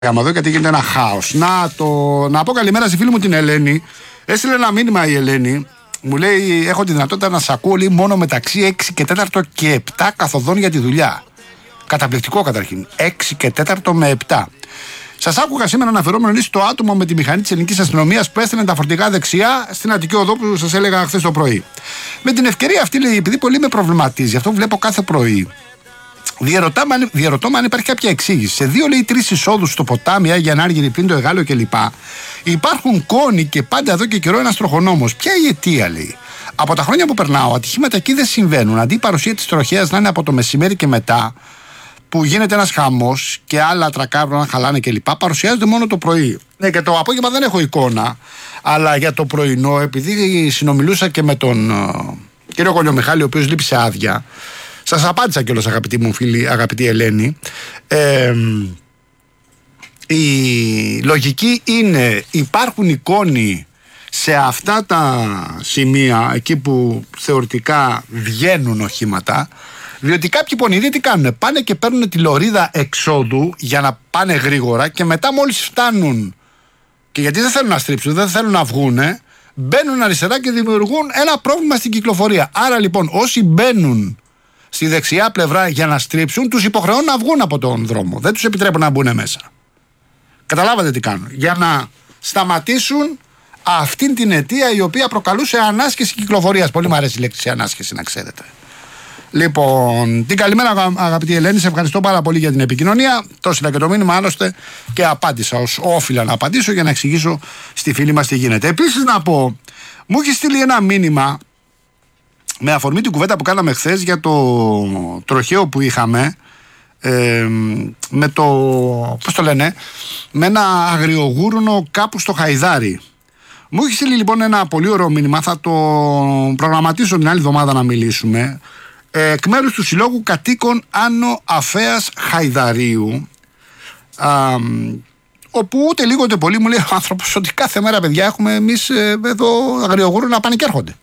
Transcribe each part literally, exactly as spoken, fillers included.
Εδώ γιατί γίνεται ένα χάος. Να, το... να πω καλημέρα στη φίλη μου την Ελένη. Έστειλε ένα μήνυμα η Ελένη. Μου λέει: έχω τη δυνατότητα να σ' ακούω λέει, μόνο μεταξύ έξι και τέταρτο και επτά καθοδόν για τη δουλειά. Καταπληκτικό καταρχήν. έξι και τέταρτο με επτά. Σας άκουγα σήμερα αναφερόμενο στο άτομο με τη μηχανή της ελληνικής αστυνομίας που έστελνε τα φορτηγά δεξιά στην Αττική Οδό που σας έλεγα χθες το πρωί. Με την ευκαιρία αυτή, λέει, επειδή πολύ με προβληματίζει, αυτό βλέπω κάθε πρωί. Διαρωτώ με αν υπάρχει κάποια εξήγηση. Σε δύο λέει τρεις εισόδους στο ποτάμι, Άγια Ανάργυρη, πριν το Εγάλεο κλπ. Υπάρχουν κόνοι και πάντα εδώ και καιρό ένας τροχονόμος. Ποια η αιτία, λέει. Από τα χρόνια που περνάω, ατυχήματα εκεί δεν συμβαίνουν. Αντί η παρουσία της τροχέας να είναι από το μεσημέρι και μετά, που γίνεται ένας χαμός και άλλα τρακάρουν να χαλάνε κλπ. Παρουσιάζονται μόνο το πρωί. Ναι, και το απόγευμα δεν έχω εικόνα. Αλλά για το πρωινό, επειδή συνομιλούσα και με τον uh, κύριο Κολιομιχάλη, ο οποίος λείπει σε άδεια. Σας απάντησα κιόλας, αγαπητή μου φίλη, αγαπητή Ελένη. Ε, η λογική είναι, υπάρχουν εικόνοι σε αυτά τα σημεία, εκεί που θεωρητικά βγαίνουν οχήματα, διότι κάποιοι πονηροί τι κάνουν, πάνε και παίρνουν τη λωρίδα εξόδου για να πάνε γρήγορα και μετά μόλις φτάνουν, και γιατί δεν θέλουν να στρίψουν, δεν θέλουν να βγούνε, μπαίνουν αριστερά και δημιουργούν ένα πρόβλημα στην κυκλοφορία. Άρα λοιπόν όσοι μπαίνουν στη δεξιά πλευρά για να στρίψουν, τους υποχρεώνουν να βγουν από τον δρόμο. Δεν τους επιτρέπουν να μπουν μέσα. Καταλάβατε τι κάνουν. Για να σταματήσουν αυτήν την αιτία η οποία προκαλούσε ανάσχεση κυκλοφορίας. Πολύ μου αρέσει η λέξη ανάσχεση, να ξέρετε. Λοιπόν, την καλημέρα, αγαπητή Ελένη. Σε ευχαριστώ πάρα πολύ για την επικοινωνία. Το έστειλα και το μήνυμα άλλωστε και απάντησα ως όφιλα να απαντήσω για να εξηγήσω στη φίλη μας τι γίνεται. Επίσης να πω, μου έχει στείλει ένα μήνυμα με αφορμή την κουβέντα που κάναμε χθες για το τροχαίο που είχαμε, ε, με το, πώς το λένε, με ένα αγριογούρνο κάπου στο Χαϊδάρι. Μου έχει στείλει λοιπόν ένα πολύ ωραίο μήνυμα, θα το προγραμματίσω την άλλη εβδομάδα να μιλήσουμε, ε, εκ μέρους του Συλλόγου Κατοίκων Άνω Αφέας Χαϊδαρίου, α, όπου ούτε λίγο ούτε πολύ μου λέει ο άνθρωπος ότι κάθε μέρα, παιδιά, έχουμε εμείς ε, εδώ αγριογούρνο να πάνε και έρχονται.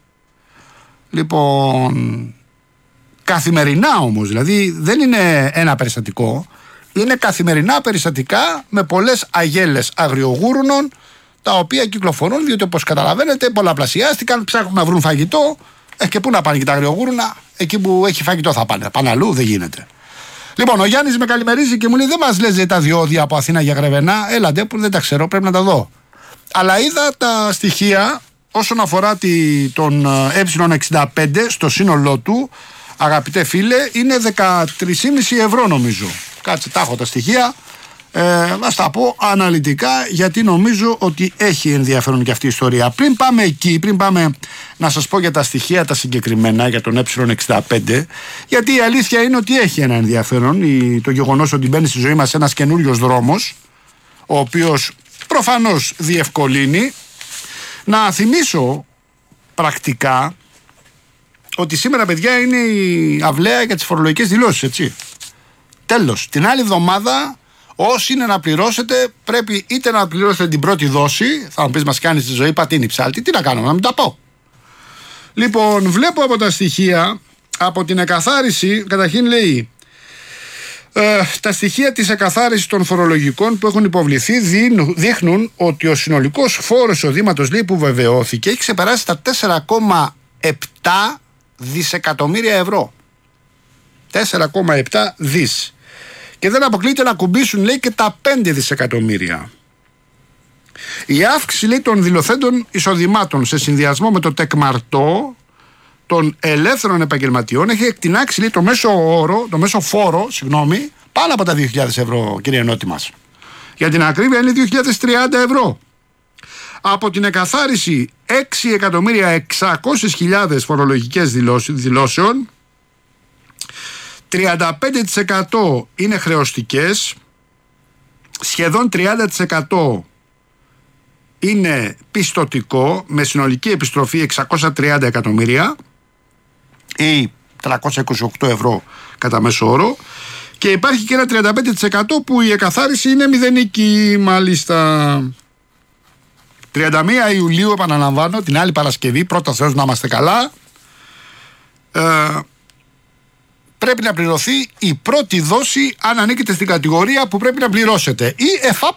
Λοιπόν, καθημερινά όμως, δηλαδή δεν είναι ένα περιστατικό, είναι καθημερινά περιστατικά με πολλές αγέλες αγριογούρνων τα οποία κυκλοφορούν, διότι όπως καταλαβαίνετε πολλαπλασιάστηκαν, ψάχνουν να βρουν φαγητό, ε, και πού να πάνε και τα αγριογούρνα, εκεί που έχει φαγητό θα πάνε, πάνε αλλού, δεν γίνεται. Λοιπόν, ο Γιάννης με καλημερίζει και μου λέει: δεν μας λες τα διόδια από Αθήνα για Γρεβενά, έλατε που δεν τα ξέρω, πρέπει να τα δω. Αλλά είδα τα στοιχεία όσον αφορά τη, τον ε εξήντα πέντε στο σύνολό του, αγαπητέ φίλε, είναι δεκατρείς κόμμα πέντε ευρώ νομίζω. Κάτσε, τα έχω τα στοιχεία. Ε, ας τα πω αναλυτικά, γιατί νομίζω ότι έχει ενδιαφέρον και αυτή η ιστορία. Πριν πάμε εκεί, πριν πάμε να σας πω για τα στοιχεία τα συγκεκριμένα για τον εξήντα πέντε, γιατί η αλήθεια είναι ότι έχει ένα ενδιαφέρον η, το γεγονός ότι μπαίνει στη ζωή μας ένας καινούριος δρόμος, ο οποίος προφανώς διευκολύνει. Να θυμίσω πρακτικά ότι σήμερα, παιδιά, είναι η αυλαία για τις φορολογικές δηλώσεις, έτσι. Τέλος. Την άλλη εβδομάδα, όσοι είναι να πληρώσετε, πρέπει είτε να πληρώσετε την πρώτη δόση, θα μου πεις μας κάνει τη ζωή πατίνη ψάλτη, τι να κάνουμε, να μην τα πω. Λοιπόν, βλέπω από τα στοιχεία, από την εκαθάριση, καταρχήν λέει, Ε, τα στοιχεία της εκαθάρισης των φορολογικών που έχουν υποβληθεί δείχνουν ότι ο συνολικός φόρος εισοδήματος, λέει, που βεβαιώθηκε έχει ξεπεράσει τα τέσσερα κόμμα επτά δισεκατομμύρια ευρώ. τέσσερα κόμμα επτά δις. Και δεν αποκλείεται να κουμπίσουν, λέει, και τα πέντε δισεκατομμύρια. Η αύξηση, λέει, των δηλωθέντων εισοδημάτων σε συνδυασμό με το τεκμαρτό των ελεύθερων επαγγελματιών έχει εκτινάξει, λέει, το μέσο όρο, το μέσο φόρο, συγγνώμη, πάνω από τα δύο χιλιάδες ευρώ, κύριε Νότι μας. Για την ακρίβεια είναι δύο χιλιάδες τριάντα ευρώ. Από την εκαθάριση έξι εκατομμύρια εξακόσιες χιλιάδες φορολογικές δηλώσεων, τριάντα πέντε τοις εκατό είναι χρεωστικές, σχεδόν τριάντα τοις εκατό είναι πιστωτικό, με συνολική επιστροφή εξακόσια τριάντα εκατομμύρια ή τριακόσια είκοσι οκτώ ευρώ κατά μέσο όρο, και υπάρχει και ένα τριάντα πέντε τοις εκατό που η εκαθάριση είναι μηδενική, μάλιστα. τριάντα μία Ιουλίου, επαναλαμβάνω, την άλλη Παρασκευή, πρώτα Θεός να είμαστε καλά, ε, πρέπει να πληρωθεί η πρώτη δόση αν ανήκετε στην κατηγορία που πρέπει να πληρώσετε. Ή ΕΦΑΠ